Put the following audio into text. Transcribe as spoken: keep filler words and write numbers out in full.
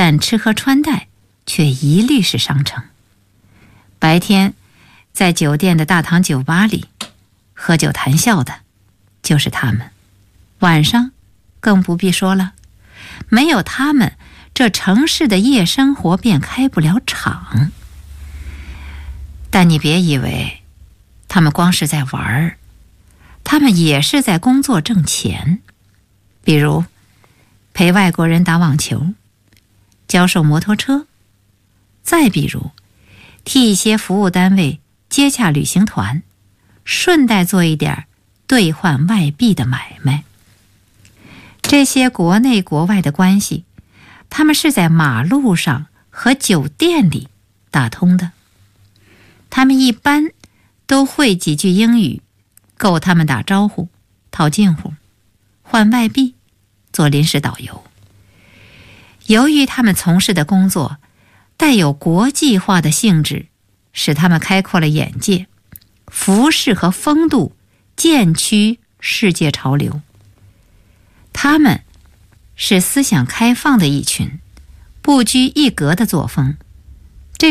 但吃喝穿戴却一律是商城。白天在酒店的大堂酒吧里喝酒谈笑的就是他们，晚上更不必说了，没有他们，这城市的夜生活便开不了场。但你别以为他们光是在玩儿，他们也是在工作挣钱。比如陪外国人打网球，教授摩托车，再比如替一些服务单位接洽旅行团，顺带做一点兑换外币的买卖。这些国内国外的关系，他们是在马路上和酒店里打通的。他们一般都会几句英语，够他们打招呼、套近乎、换外币、做临时导游。由于他们从事的工作带有国际化的性质，使他们开阔了眼界，服饰和风度渐趋世界潮流。他们是思想开放的一群，不拘一格的作风，